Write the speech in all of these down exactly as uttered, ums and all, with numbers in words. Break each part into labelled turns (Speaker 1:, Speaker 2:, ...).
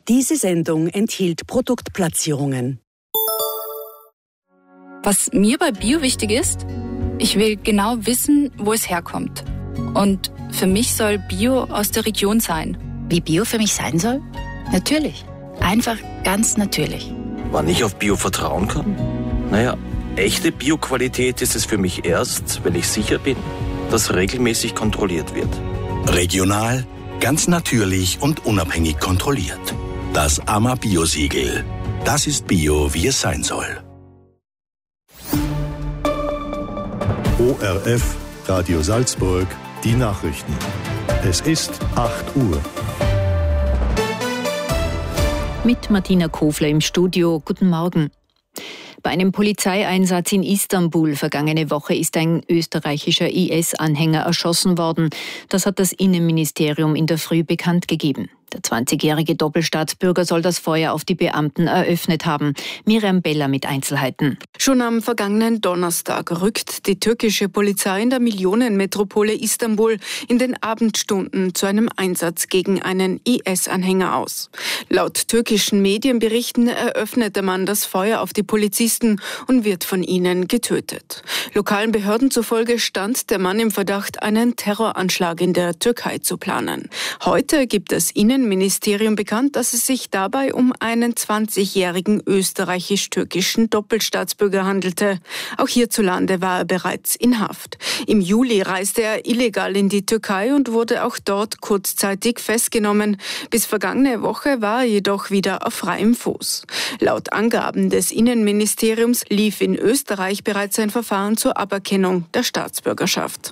Speaker 1: Diese Sendung enthielt Produktplatzierungen.
Speaker 2: Was mir bei Bio wichtig ist, ich will genau wissen, wo es herkommt. Und für mich soll Bio aus der Region sein.
Speaker 3: Wie Bio für mich sein soll? Natürlich. Einfach ganz natürlich.
Speaker 4: Wann ich auf Bio vertrauen kann? Naja, echte Bio-Qualität ist es für mich erst, wenn ich sicher bin, dass regelmäßig kontrolliert wird.
Speaker 5: Regional, ganz natürlich und unabhängig kontrolliert. Das A M A Bio-Siegel. Das ist Bio, wie es sein soll.
Speaker 6: O R F, Radio Salzburg, die Nachrichten. Es ist acht Uhr.
Speaker 7: Mit Martina Kofler im Studio. Guten Morgen. Bei einem Polizeieinsatz in Istanbul vergangene Woche ist ein österreichischer I S-Anhänger erschossen worden. Das hat das Innenministerium in der Früh bekannt gegeben. Der zwanzigjährige Doppelstaatsbürger soll das Feuer auf die Beamten eröffnet haben. Miriam Beller mit Einzelheiten.
Speaker 8: Schon am vergangenen Donnerstag rückt die türkische Polizei in der Millionenmetropole Istanbul in den Abendstunden zu einem Einsatz gegen einen I S-Anhänger aus. Laut türkischen Medienberichten eröffnet der Mann das Feuer auf die Polizisten und wird von ihnen getötet. Lokalen Behörden zufolge stand der Mann im Verdacht, einen Terroranschlag in der Türkei zu planen. Heute gibt es Innenministerium bekannt, dass es sich dabei um einen zwanzigjährigen österreichisch-türkischen Doppelstaatsbürger handelte. Auch hierzulande war er bereits in Haft. Im Juli reiste er illegal in die Türkei und wurde auch dort kurzzeitig festgenommen. Bis vergangene Woche war er jedoch wieder auf freiem Fuß. Laut Angaben des Innenministeriums lief in Österreich bereits ein Verfahren zur Aberkennung der Staatsbürgerschaft.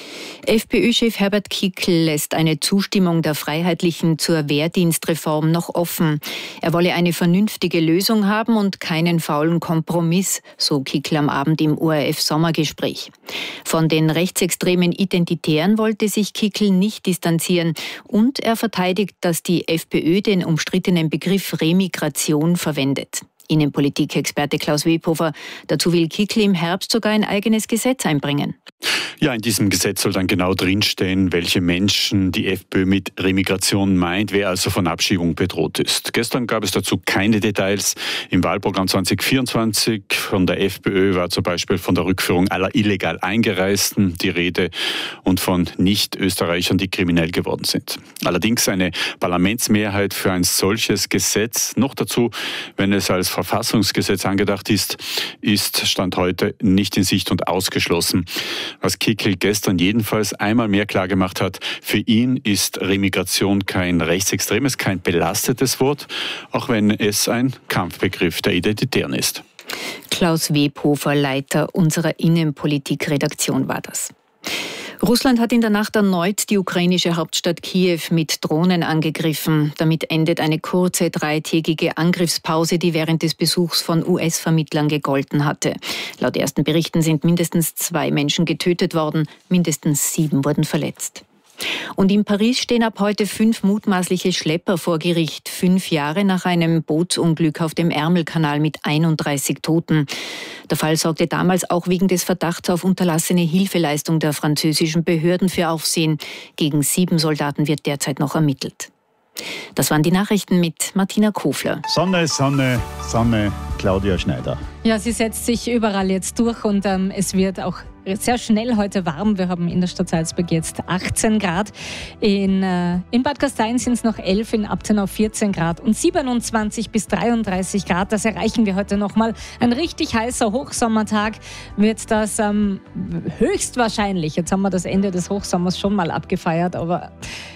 Speaker 7: FPÖ-Chef Herbert Kickl lässt eine Zustimmung der Freiheitlichen zur Wehrdienstreform noch offen. Er wolle eine vernünftige Lösung haben und keinen faulen Kompromiss, so Kickl am Abend im O R F-Sommergespräch. Von den rechtsextremen Identitären wollte sich Kickl nicht distanzieren und er verteidigt, dass die FPÖ den umstrittenen Begriff Remigration verwendet. Innenpolitik-Experte Klaus Webhofer. Dazu will Kickl im Herbst sogar ein eigenes Gesetz einbringen.
Speaker 9: Ja, in diesem Gesetz soll dann genau drinstehen, welche Menschen die FPÖ mit Remigration meint, wer also von Abschiebung bedroht ist. Gestern gab es dazu keine Details. Im Wahlprogramm zwanzig vierundzwanzig von der FPÖ war zum Beispiel von der Rückführung aller illegal Eingereisten die Rede und von Nicht-Österreichern, die kriminell geworden sind. Allerdings eine Parlamentsmehrheit für ein solches Gesetz, noch dazu, wenn es als Verfassungsgesetz angedacht ist, ist Stand heute nicht in Sicht und ausgeschlossen. Was Kickl gestern jedenfalls einmal mehr klargemacht hat, für ihn ist Remigration kein rechtsextremes, kein belastetes Wort, auch wenn es ein Kampfbegriff der Identitären ist.
Speaker 7: Klaus Webhofer, Leiter unserer Innenpolitik-Redaktion, war das. Russland hat in der Nacht erneut die ukrainische Hauptstadt Kiew mit Drohnen angegriffen. Damit endet eine kurze dreitägige Angriffspause, die während des Besuchs von U S-Vermittlern gegolten hatte. Laut ersten Berichten sind mindestens zwei Menschen getötet worden, mindestens sieben wurden verletzt. Und in Paris stehen ab heute fünf mutmaßliche Schlepper vor Gericht, fünf Jahre nach einem Bootsunglück auf dem Ärmelkanal mit einunddreißig Toten. Der Fall sorgte damals auch wegen des Verdachts auf unterlassene Hilfeleistung der französischen Behörden für Aufsehen. Gegen sieben Soldaten wird derzeit noch ermittelt. Das waren die Nachrichten mit Martina Kofler.
Speaker 10: Sonne, Sonne, Sonne, Claudia Schneider.
Speaker 11: Ja, sie setzt sich überall jetzt durch und ähm, es wird auch sehr schnell heute warm. Wir haben in der Stadt Salzburg jetzt achtzehn Grad. In, äh, in Bad Gastein sind es noch elf, in Abtenau vierzehn Grad und siebenundzwanzig bis dreiunddreißig Grad. Das erreichen wir heute nochmal. Ein richtig heißer Hochsommertag wird das ähm, höchstwahrscheinlich. Jetzt haben wir das Ende des Hochsommers schon mal abgefeiert, aber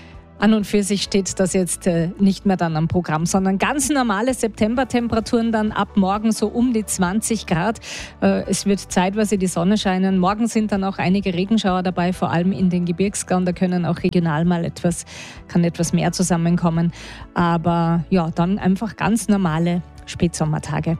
Speaker 11: an und für sich steht das jetzt äh, nicht mehr dann am Programm, sondern ganz normale Septembertemperaturen dann ab morgen so um die zwanzig Grad. Äh, es wird zeitweise die Sonne scheinen. Morgen sind dann auch einige Regenschauer dabei, vor allem in den Gebirgsgauen. Da können auch regional mal etwas, kann etwas mehr zusammenkommen. Aber ja, dann einfach ganz normale Spätsommertage.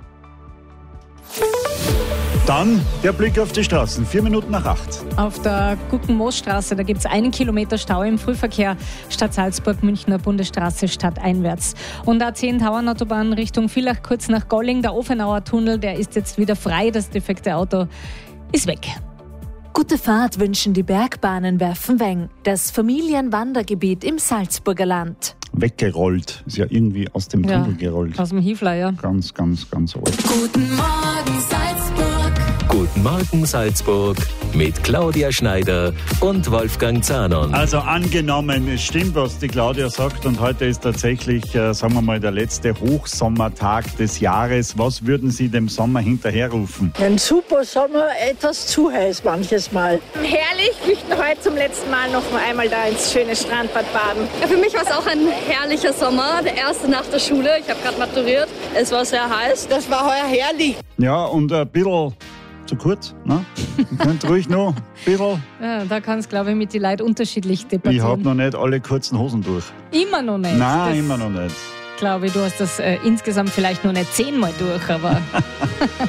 Speaker 10: Dann der Blick auf die Straßen, vier Minuten nach acht.
Speaker 11: Auf der Guckenmoosstraße, da gibt es einen Kilometer Stau im Frühverkehr, Stadt Salzburg, Münchner Bundesstraße, stadteinwärts. Und A zehn Tauernautobahn Richtung Villach, kurz nach Golling, der Ofenauer Tunnel, der ist jetzt wieder frei, das defekte Auto ist weg.
Speaker 12: Gute Fahrt wünschen die Bergbahnen Werfenweng, das Familienwandergebiet im Salzburger Land.
Speaker 10: Weggerollt, ist ja irgendwie aus dem
Speaker 11: Ja,
Speaker 10: Tunnel gerollt.
Speaker 11: Aus dem Hiefler,
Speaker 10: Ganz, ganz, ganz alt.
Speaker 13: Guten Morgen Salzburg.
Speaker 14: Guten Morgen Salzburg mit Claudia Schneider und Wolfgang Zahnon.
Speaker 10: Also angenommen, es stimmt, was die Claudia sagt und heute ist tatsächlich, äh, sagen wir mal, der letzte Hochsommertag des Jahres. Was würden Sie dem Sommer hinterherrufen?
Speaker 15: Ein super Sommer, etwas zu heiß manches Mal.
Speaker 16: Herrlich, möchten heute zum letzten Mal noch einmal da ins schöne Strandbad baden.
Speaker 17: Ja, für mich war es auch ein herrlicher Sommer, der erste nach der Schule. Ich habe gerade maturiert. Es war sehr heiß.
Speaker 15: Das war heuer herrlich.
Speaker 10: Ja, und ein bisschen zu kurz, ne? Ihr könnt ruhig noch ein bisschen.
Speaker 11: ja. Da kann es, glaube ich, mit den Leuten unterschiedlich debattieren.
Speaker 10: Ich habe noch nicht alle kurzen Hosen durch.
Speaker 11: Immer noch nicht.
Speaker 10: Nein,
Speaker 11: das
Speaker 10: immer noch nicht.
Speaker 11: Glaube ich, du hast das äh, insgesamt vielleicht noch nicht zehnmal durch, aber...